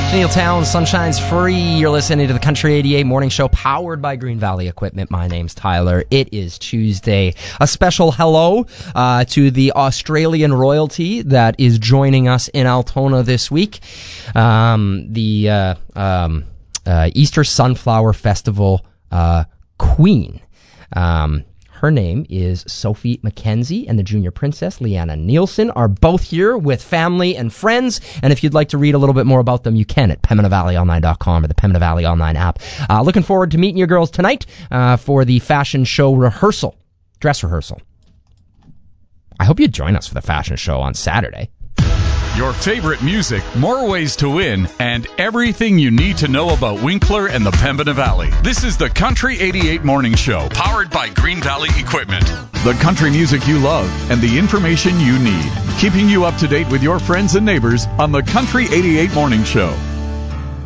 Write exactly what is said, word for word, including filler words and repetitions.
Neiltown, sunshine's free. You're listening to the Country eighty-eight Morning Show, powered by Green Valley Equipment. My name's Tyler. It is Tuesday. A special hello uh, to the Australian royalty that is joining us in Altona this week. Um, the uh, um, uh, Easter Sunflower Festival uh, Queen. Um, Her name is Sophie Mackenzie, and the junior princess, Leanna Nielsen, are both here with family and friends. And if you'd like to read a little bit more about them, you can at Pembina Valley Online dot com or the Pembina Valley Online app. Uh, looking forward to meeting your girls tonight uh, for the fashion show rehearsal, dress rehearsal. I hope you join us for the fashion show on Saturday. Your favorite music, more ways to win, and everything you need to know about Winkler and the Pembina Valley. This is the Country eighty-eight Morning Show, powered by Green Valley Equipment. The country music you love and the information you need. Keeping you up to date with your friends and neighbors on the Country eighty-eight Morning Show.